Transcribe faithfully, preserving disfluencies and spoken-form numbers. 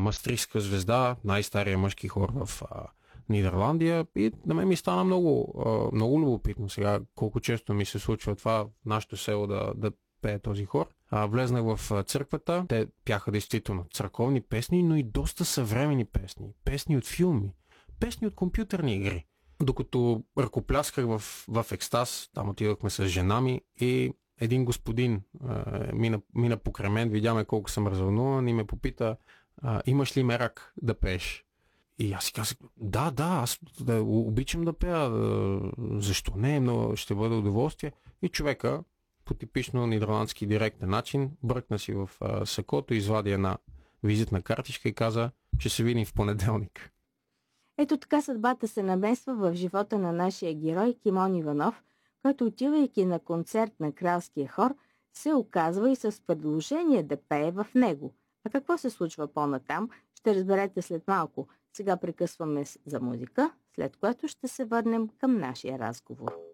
Мастрихска звезда, най-стария мъжки хор в а, Нидерландия, и на мен ми стана много, а, много любопитно сега колко често ми се случва това в нашето село да, да пее този хор. А, влезнах в църквата, те пяха действително църковни песни, но и доста съвременни песни, песни от филми, песни от компютърни игри. Докато ръкоплясках в, в екстаз, там отидохме с жена ми и един господин а, мина, мина покрай мен, видяме колко съм развълнуван и ме попита: а, имаш ли мерак да пееш? И аз си казах: да, да, аз да, обичам да пея, защо не, но ще бъде удоволствие. И човека, по типично нидерландски директен начин, бръкна си в а, сакото, извади една визитна картичка и каза, че се видим в понеделник. Ето така съдбата се намесва в живота на нашия герой Кимон Иванов, който, отивайки на концерт на Кралския хор, се оказва и с предложение да пее в него. А какво се случва по-натам, ще разберете след малко. Сега прекъсваме за музика, след което ще се върнем към нашия разговор.